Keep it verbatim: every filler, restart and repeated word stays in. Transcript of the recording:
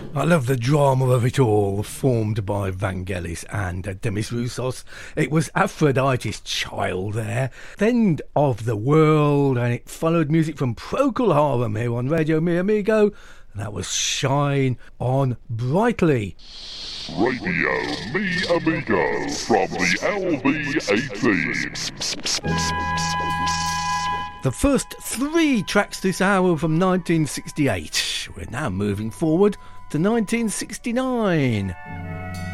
I love the drama of it all, formed by Vangelis and uh, Demis Roussos. It was Aphrodite's Child there, the End of the World, and it followed music from Procol Harum here on Radio Mi Amigo, and that was Shine On Brightly. Radio Mi Amigo from the L B eighteen. The first three tracks this hour from nineteen sixty-eight. We're now moving forward to nineteen sixty-nine.